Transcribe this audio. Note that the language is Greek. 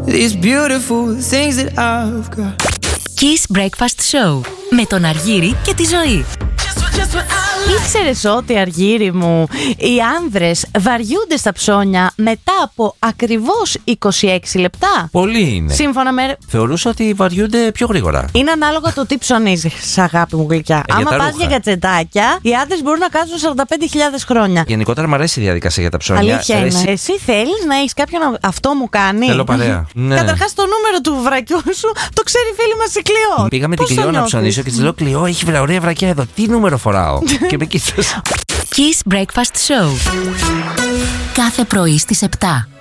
these beautiful things that I've got. Kiss Breakfast Show με τον Αργύρη και τη Ζωή. Ήξερες ότι, Αργύρη μου, οι άνδρες βαριούνται στα ψώνια μετά από ακριβώς 26 λεπτά? Πολύ είναι. Σύμφωνα με... Θεωρούσα ότι βαριούνται πιο γρήγορα. Είναι ανάλογα το τι ψωνίζεις, αγάπη μου γλυκιά. Άμα πας για κατσετάκια, οι άντρες μπορούν να κάτσουν 45.000 χρόνια. Γενικότερα μου αρέσει η διαδικασία για τα ψώνια. Αλήθεια είναι. Εσύ θέλεις να έχεις κάποιον αυτό μου κάνει? Θέλω παρέα. Ναι. Καταρχάς το νούμερο του βρακιού σου το ξέρει η φίλη μας η Κλειό. Πήγα με την Κλειό να ψωνίσω και της λέω: Κλειό, έχει ωραία βρακιά εδώ. Τι νούμερο φοράω? Και με κοίτασε. Kiss Breakfast Show. Κάθε πρωί στις 7.